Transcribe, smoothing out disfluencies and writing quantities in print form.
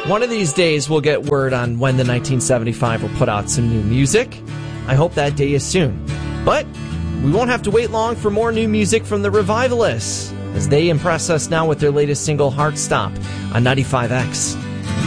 One of these days we'll get word on when the 1975 will put out some new music. I hope that day is soon. But we won't have to wait long for more new music from the Revivalists, as they impress us now with their latest single, Heart Stop, on 95X.